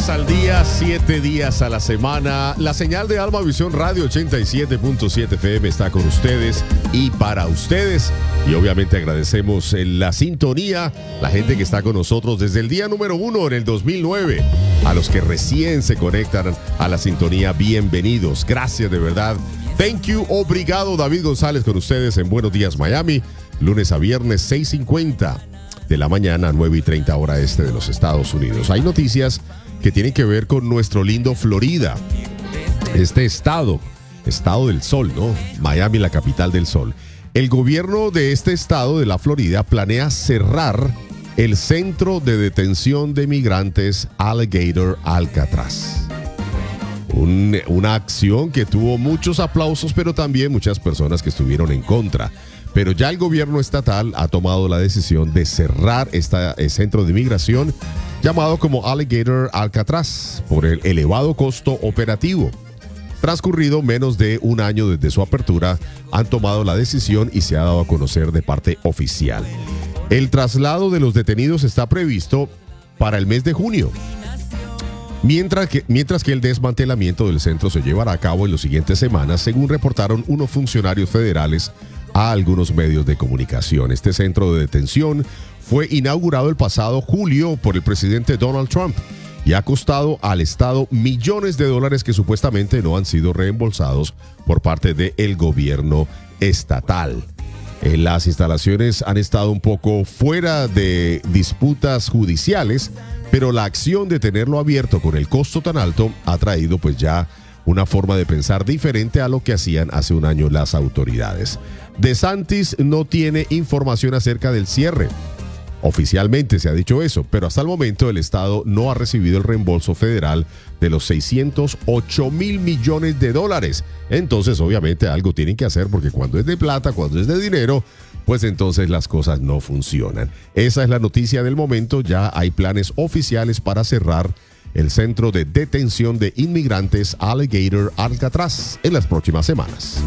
días al día, 7 días a la semana. La señal de Alma Visión Radio 87.7 FM está con ustedes y para ustedes. Y obviamente agradecemos la sintonía, la gente que está con nosotros desde el día número 1 en el 2009. A los que recién se conectan a la sintonía, bienvenidos. Gracias de verdad. Thank you, obrigado. David González con ustedes en Buenos Días Miami, lunes a viernes 6:50 de la mañana, 9:30 hora este de los Estados Unidos. Hay noticias que tienen que ver con nuestro lindo Florida, este estado del sol, ¿no? Miami, la capital del sol. El gobierno de este estado de la Florida planea cerrar el centro de detención de migrantes Alligator Alcatraz. Una acción que tuvo muchos aplausos, pero también muchas personas que estuvieron en contra. Pero ya el gobierno estatal ha tomado la decisión de cerrar este centro de migración llamado como Alligator Alcatraz por el elevado costo operativo. Transcurrido menos de un año desde su apertura, han tomado la decisión y se ha dado a conocer de parte oficial. El traslado de los detenidos está previsto para el mes de junio. Mientras que el desmantelamiento del centro se llevará a cabo en las siguientes semanas, según reportaron unos funcionarios federales a algunos medios de comunicación. Este centro de detención fue inaugurado el pasado julio por el presidente Donald Trump y ha costado al Estado millones de dólares que supuestamente no han sido reembolsados por parte del gobierno estatal. Las instalaciones han estado un poco fuera de disputas judiciales, pero la acción de tenerlo abierto con el costo tan alto ha traído pues ya una forma de pensar diferente a lo que hacían hace un año las autoridades. DeSantis no tiene información acerca del cierre. Oficialmente se ha dicho eso, pero hasta el momento el Estado no ha recibido el reembolso federal de los 608 mil millones de dólares. Entonces, obviamente, algo tienen que hacer porque cuando es de plata, cuando es de dinero, pues entonces las cosas no funcionan. Esa es la noticia del momento. Ya hay planes oficiales para cerrar el centro de detención de inmigrantes Alligator Alcatraz en las próximas semanas.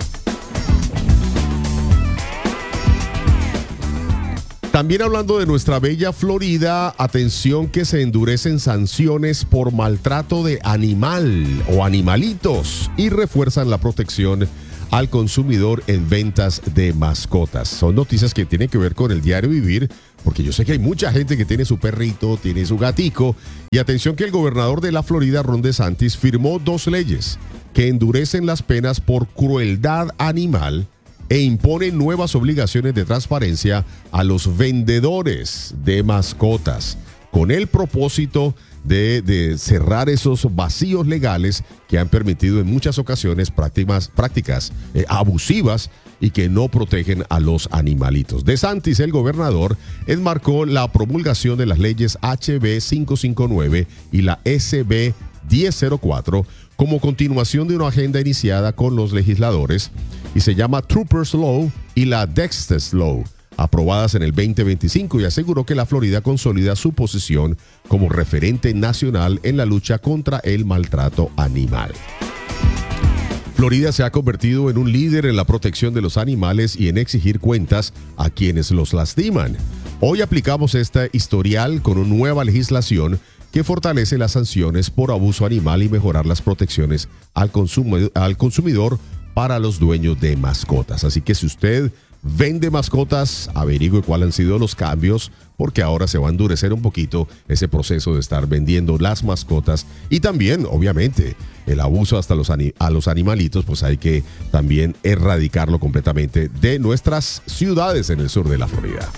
También hablando de nuestra bella Florida, atención que se endurecen sanciones por maltrato de animal o animalitos y refuerzan la protección al consumidor en ventas de mascotas. Son noticias que tienen que ver con el diario vivir, porque yo sé que hay mucha gente que tiene su perrito, tiene su gatico. Y atención que el gobernador de la Florida, Ron DeSantis, firmó 2 leyes que endurecen las penas por crueldad animal e impone nuevas obligaciones de transparencia a los vendedores de mascotas, con el propósito de cerrar esos vacíos legales que han permitido en muchas ocasiones prácticas abusivas y que no protegen a los animalitos. DeSantis, el gobernador, enmarcó la promulgación de las leyes HB 559 y la SB 1004 como continuación de una agenda iniciada con los legisladores y se llama Troopers Law y la Dexter's Law, aprobadas en el 2025, y aseguró que la Florida consolida su posición como referente nacional en la lucha contra el maltrato animal. Florida se ha convertido en un líder en la protección de los animales y en exigir cuentas a quienes los lastiman. Hoy aplicamos este historial con una nueva legislación que fortalece las sanciones por abuso animal y mejorar las protecciones al consumidor para los dueños de mascotas. Así que si usted vende mascotas, averigüe cuáles han sido los cambios, porque ahora se va a endurecer un poquito ese proceso de estar vendiendo las mascotas. Y también, obviamente, el abuso hasta a los animalitos, pues hay que también erradicarlo completamente de nuestras ciudades en el sur de la Florida.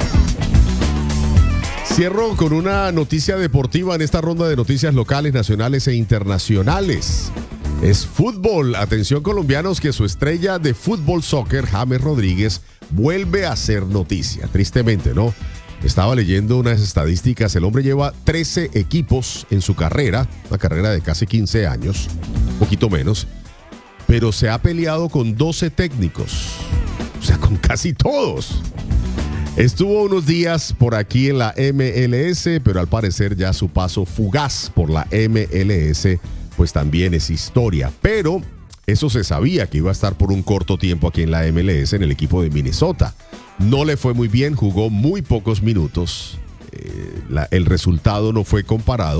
Cierro con una noticia deportiva en esta ronda de noticias locales, nacionales e internacionales. Es fútbol. Atención colombianos, que su estrella de fútbol soccer, James Rodríguez, vuelve a ser noticia. Tristemente, ¿no? Estaba leyendo unas estadísticas. El hombre lleva 13 equipos en su carrera, una carrera de casi 15 años, un poquito menos, pero se ha peleado con 12 técnicos, o sea, con casi todos. Estuvo unos días por aquí en la MLS, pero al parecer ya su paso fugaz por la MLS pues también es historia. Pero eso se sabía, que iba a estar por un corto tiempo aquí en la MLS en el equipo de Minnesota. No le fue muy bien, jugó muy pocos minutos. El resultado no fue comparado,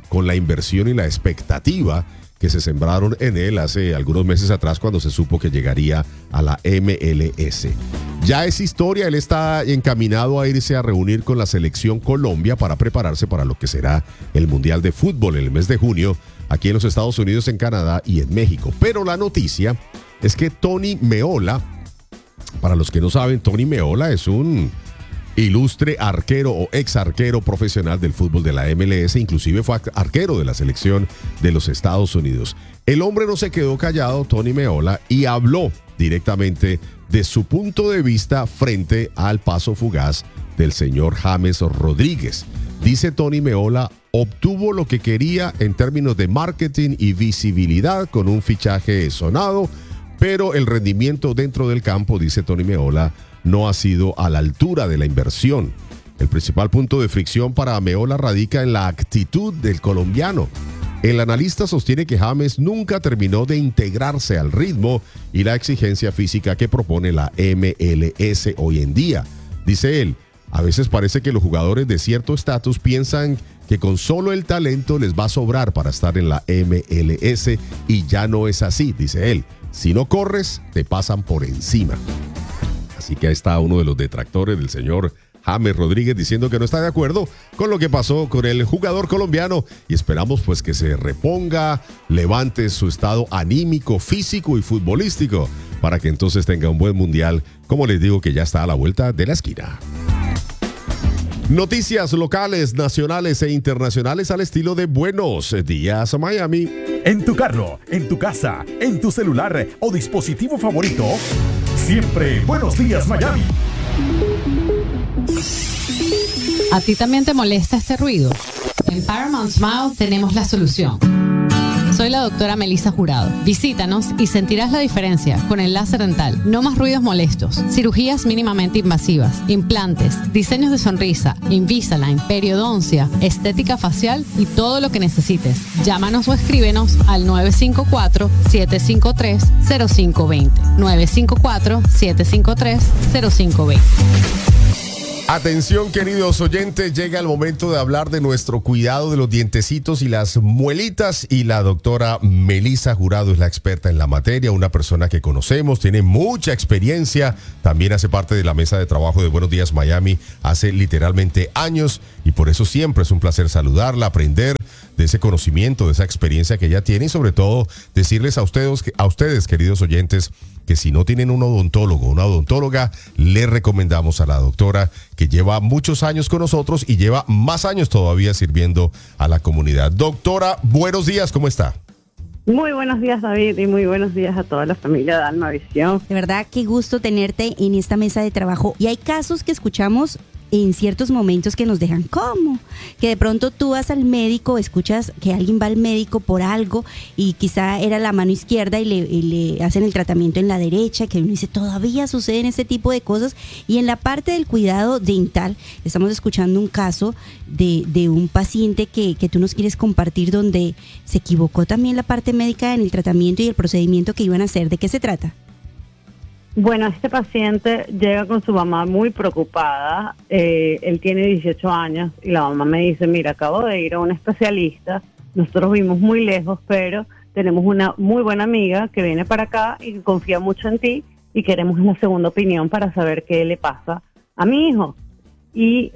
con la inversión y la expectativa que se sembraron en él hace algunos meses atrás cuando se supo que llegaría a la MLS. Ya es historia, él está encaminado a irse a reunir con la selección Colombia para prepararse para lo que será el Mundial de Fútbol en el mes de junio, aquí en los Estados Unidos, en Canadá y en México. Pero la noticia es que Tony Meola, para los que no saben, Tony Meola es un ilustre arquero o ex arquero profesional del fútbol de la MLS, inclusive fue arquero de la selección de los Estados Unidos. El hombre no se quedó callado, Tony Meola, y habló directamente de su punto de vista frente al paso fugaz del señor James Rodríguez. Dice Tony Meola, obtuvo lo que quería en términos de marketing y visibilidad con un fichaje sonado, pero el rendimiento dentro del campo, dice Tony Meola, no ha sido a la altura de la inversión. El principal punto de fricción para Meola radica en la actitud del colombiano. El analista sostiene que James nunca terminó de integrarse al ritmo y la exigencia física que propone la MLS hoy en día. Dice él, a veces parece que los jugadores de cierto estatus piensan que con solo el talento les va a sobrar para estar en la MLS y ya no es así, dice él. Si no corres, te pasan por encima. Así que ahí está uno de los detractores del señor James Rodríguez diciendo que no está de acuerdo con lo que pasó con el jugador colombiano y esperamos pues que se reponga, levante su estado anímico, físico y futbolístico para que entonces tenga un buen mundial, como les digo que ya está a la vuelta de la esquina. Noticias locales, nacionales e internacionales al estilo de Buenos Días Miami. En tu carro, en tu casa, en tu celular o dispositivo favorito, siempre Buenos Días Miami. ¿A ti también te molesta este ruido? En Paramount Smile tenemos la solución. Soy la doctora Melissa Jurado. Visítanos y sentirás la diferencia con el láser dental. No más ruidos molestos, cirugías mínimamente invasivas, implantes, diseños de sonrisa, Invisalign, periodoncia, estética facial y todo lo que necesites. Llámanos o escríbenos al 954-753-0520. 954-753-0520. Atención, queridos oyentes, llega el momento de hablar de nuestro cuidado de los dientecitos y las muelitas, y la doctora Melissa Jurado es la experta en la materia, una persona que conocemos, tiene mucha experiencia, también hace parte de la mesa de trabajo de Buenos Días Miami hace literalmente años, y por eso siempre es un placer saludarla, aprender de ese conocimiento, de esa experiencia que ella tiene, y sobre todo decirles a ustedes, queridos oyentes, que si no tienen un odontólogo o una odontóloga, le recomendamos a la doctora, que lleva muchos años con nosotros y lleva más años todavía sirviendo a la comunidad. Doctora, buenos días, ¿cómo está? Muy buenos días, David, y muy buenos días a toda la familia de Alma Visión. De verdad, qué gusto tenerte en esta mesa de trabajo. Y hay casos que escuchamos en ciertos momentos que nos dejan ¿cómo? Que de pronto tú vas al médico, escuchas que alguien va al médico por algo y quizá era la mano izquierda y le hacen el tratamiento en la derecha, que uno dice, todavía suceden este tipo de cosas. Y en la parte del cuidado dental, estamos escuchando un caso de un paciente que tú nos quieres compartir, donde se equivocó también la parte médica en el tratamiento y el procedimiento que iban a hacer. ¿De qué se trata? Bueno, este paciente llega con su mamá muy preocupada. Él tiene 18 años y la mamá me dice, mira, acabo de ir a un especialista, nosotros vivimos muy lejos, pero tenemos una muy buena amiga que viene para acá y confía mucho en ti y queremos una segunda opinión para saber qué le pasa a mi hijo. Y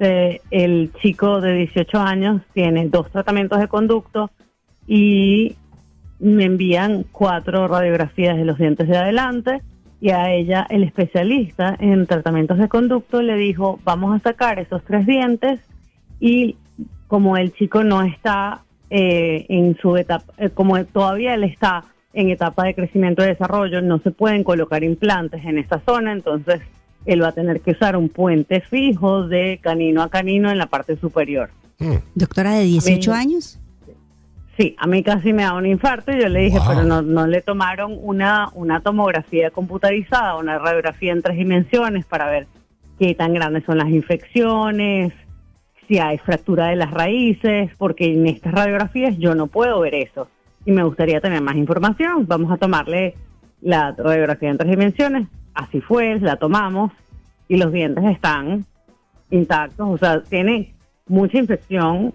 el chico de 18 años tiene 2 tratamientos de conducto y me envían 4 radiografías de los dientes de adelante. Y a ella, el especialista en tratamientos de conducto, le dijo, vamos a sacar esos 3 dientes, y como el chico no está en su etapa, como todavía él está en etapa de crecimiento y desarrollo, no se pueden colocar implantes en esa zona, entonces él va a tener que usar un puente fijo de canino a canino en la parte superior. Doctora, ¿de 18 años? Sí, a mí casi me da un infarto y yo le dije, pero no le tomaron una tomografía computarizada, una radiografía en 3 dimensiones para ver qué tan grandes son las infecciones, si hay fractura de las raíces, porque en estas radiografías yo no puedo ver eso y me gustaría tener más información. Vamos a tomarle la radiografía en 3 dimensiones, así fue, la tomamos y los dientes están intactos, o sea, tiene mucha infección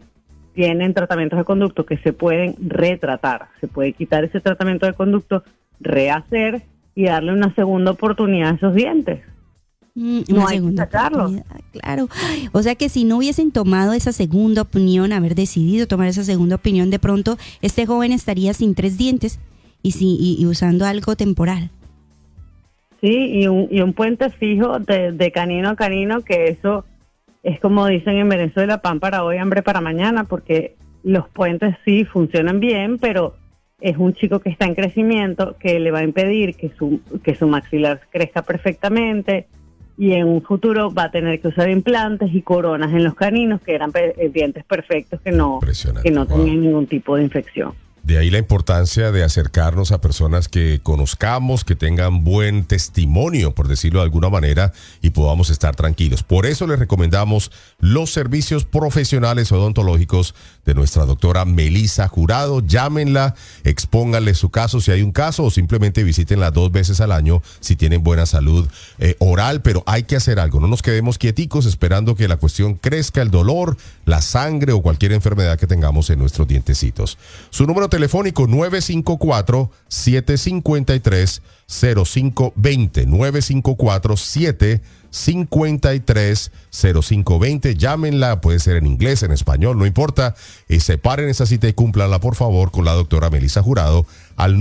tienen tratamientos de conducto que se pueden retratar. Se puede quitar ese tratamiento de conducto, rehacer y darle una segunda oportunidad a esos dientes. No hay que sacarlos. Claro. O sea que si no hubiesen tomado esa segunda opinión, haber decidido tomar esa segunda opinión, de pronto este joven estaría sin 3 dientes y usando algo temporal. Sí, y un puente fijo de canino a canino, que eso es como dicen en Venezuela, pan para hoy, hambre para mañana, porque los puentes sí funcionan bien, pero es un chico que está en crecimiento, que le va a impedir que su maxilar crezca perfectamente, y en un futuro va a tener que usar implantes y coronas en los caninos, que eran dientes perfectos, que no tenían ningún tipo de infección. De ahí la importancia de acercarnos a personas que conozcamos, que tengan buen testimonio, por decirlo de alguna manera, y podamos estar tranquilos. Por eso les recomendamos los servicios profesionales odontológicos de nuestra doctora Melissa Jurado. Llámenla, expónganle su caso si hay un caso, o simplemente visítenla 2 veces al año si tienen buena salud oral, pero hay que hacer algo. No nos quedemos quieticos esperando que la cuestión crezca, el dolor, la sangre o cualquier enfermedad que tengamos en nuestros dientecitos. Su número telefónico 954-753-0520, 954-753-0520. Llámenla, puede ser en inglés, en español, no importa. Separen esa cita y cúmplanla, por favor, con la doctora Melissa Jurado al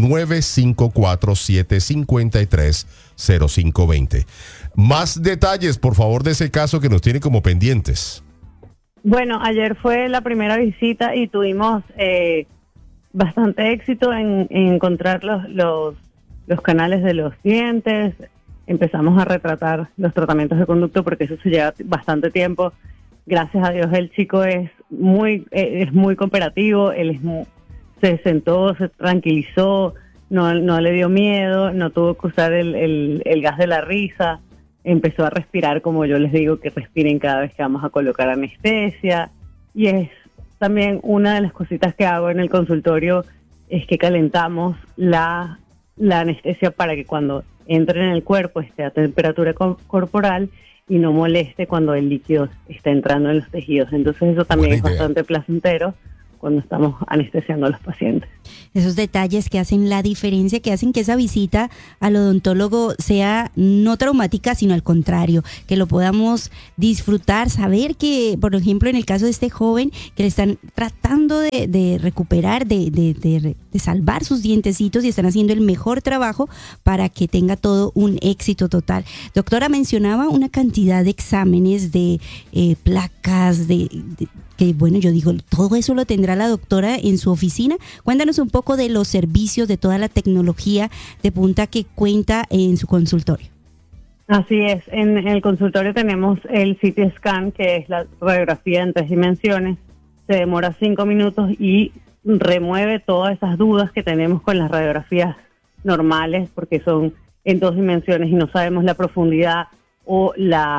954-753-0520. Más detalles, por favor, de ese caso que nos tiene como pendientes. Bueno, ayer fue la primera visita y tuvimos bastante éxito en encontrar los canales de los dientes. Empezamos a retratar los tratamientos de conducto porque eso se lleva bastante tiempo. Gracias a Dios el chico es muy cooperativo, se sentó, se tranquilizó, no le dio miedo, no tuvo que usar el gas de la risa, empezó a respirar como yo les digo que respiren cada vez que vamos a colocar anestesia, y es también una de las cositas que hago en el consultorio es que calentamos la anestesia para que cuando entre en el cuerpo esté a temperatura corporal y no moleste cuando el líquido está entrando en los tejidos. Entonces eso también es bastante placentero cuando estamos anestesiando a los pacientes. Esos detalles que hacen la diferencia, que hacen que esa visita al odontólogo sea no traumática, sino al contrario, que lo podamos disfrutar, saber que, por ejemplo, en el caso de este joven, que le están tratando de recuperar, de salvar sus dientecitos y están haciendo el mejor trabajo para que tenga todo un éxito total. Doctora, mencionaba una cantidad de exámenes, de placas, que bueno, yo digo, todo eso lo tendrá la doctora en su oficina. Cuéntanos un poco de los servicios, de toda la tecnología de punta que cuenta en su consultorio. Así es, en el consultorio tenemos el CT Scan, que es la radiografía en 3 dimensiones. Se demora 5 minutos y remueve todas esas dudas que tenemos con las radiografías normales, porque son en 2 dimensiones y no sabemos la profundidad o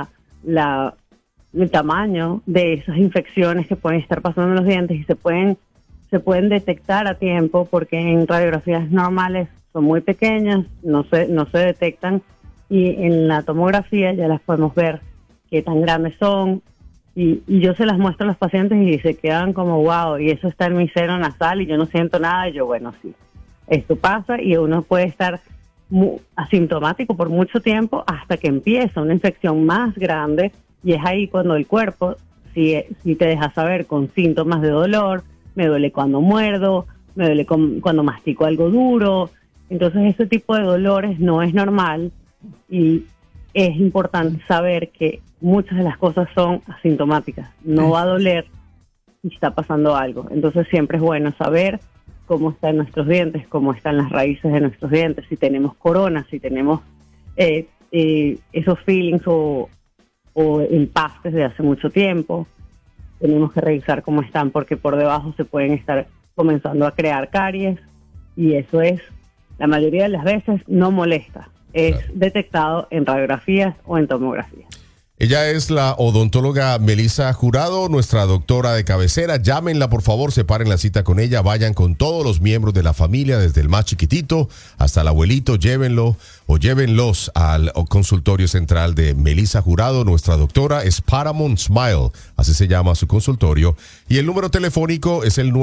el tamaño de esas infecciones que pueden estar pasando en los dientes, y se pueden detectar a tiempo, porque en radiografías normales son muy pequeñas, no se detectan, y en la tomografía ya las podemos ver qué tan grandes son, y yo se las muestro a los pacientes y se quedan como wow, y eso está en mi seno nasal y yo no siento nada. Y yo, bueno, sí, esto pasa, y uno puede estar asintomático por mucho tiempo hasta que empieza una infección más grande. Y es ahí cuando el cuerpo, si te deja saber con síntomas de dolor, me duele cuando muerdo, me duele cuando mastico algo duro. Entonces ese tipo de dolores no es normal, y es importante saber que muchas de las cosas son asintomáticas. No va a doler si está pasando algo. Entonces siempre es bueno saber cómo están nuestros dientes, cómo están las raíces de nuestros dientes, si tenemos coronas, si tenemos esos feelings o empastes de hace mucho tiempo. Tenemos que revisar cómo están, porque por debajo se pueden estar comenzando a crear caries, y eso es, la mayoría de las veces no molesta, es detectado en radiografías o en tomografías. Ella es la odontóloga Melissa Jurado, nuestra doctora de cabecera. Llámenla, por favor, separen la cita con ella. Vayan con todos los miembros de la familia, desde el más chiquitito hasta el abuelito. Llévenlo o llévenlos al consultorio central de Melissa Jurado. Nuestra doctora es Paramount Smile, así se llama su consultorio. Y el número telefónico es el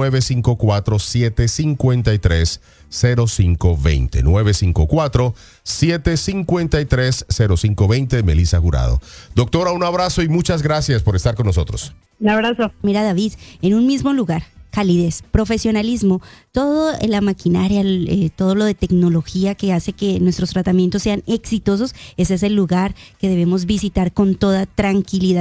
954-753-0520. 954-753-0520, Melissa Jurado. Doctora, un abrazo y muchas gracias por estar con nosotros. Un abrazo. Mira, David, en un mismo lugar, calidez, profesionalismo, todo en la maquinaria, todo lo de tecnología que hace que nuestros tratamientos sean exitosos, ese es el lugar que debemos visitar con toda tranquilidad.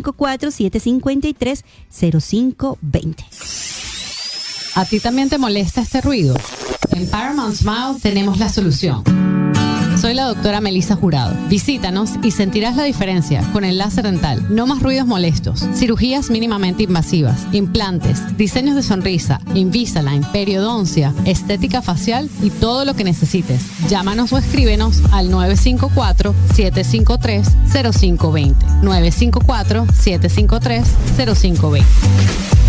954-753-0520. ¿A ti también te molesta este ruido? En Paramount Smile tenemos la solución. Soy la doctora Melissa Jurado. Visítanos y sentirás la diferencia con el láser dental. No más ruidos molestos, cirugías mínimamente invasivas, implantes, diseños de sonrisa, Invisalign, periodoncia, estética facial y todo lo que necesites. Llámanos o escríbenos al 954-753-0520. 954-753-0520.